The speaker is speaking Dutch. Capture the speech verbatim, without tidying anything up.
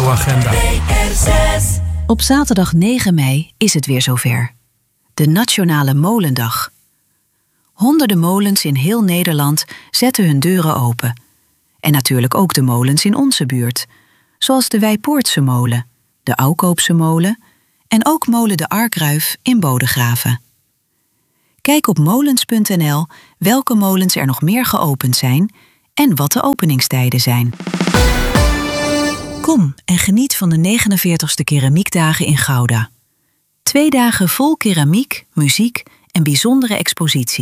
radioagenda. Op zaterdag negen mei is het weer zover. De Nationale Molendag. Honderden molens in heel Nederland zetten hun deuren open. En natuurlijk ook de molens in onze buurt. Zoals de Weipoortse molen, de Oukoopse molen en ook molen De Arkruif in Bodegraven. Kijk op molens punt n l welke molens er nog meer geopend zijn en wat de openingstijden zijn. Kom en geniet van de negenenveertigste Keramiekdagen in Gouda. Twee dagen vol keramiek, muziek en bijzondere expositie.